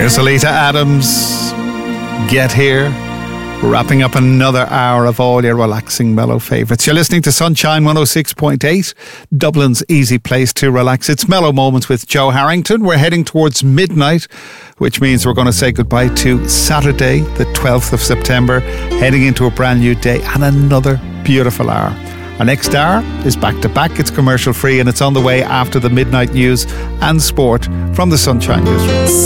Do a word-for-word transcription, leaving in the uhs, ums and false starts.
There's Alita Adams. Get Here. Wrapping up another hour of all your relaxing mellow favourites. You're listening to Sunshine one oh six point eight, Dublin's easy place to relax. It's Mellow Moments with Joe Harrington. We're heading towards midnight, which means we're going to say goodbye to Saturday, the twelfth of September, heading into a brand new day and another beautiful hour. Our next hour is back to back. It's commercial free and it's on the way after the midnight news and sport from the Sunshine Newsroom.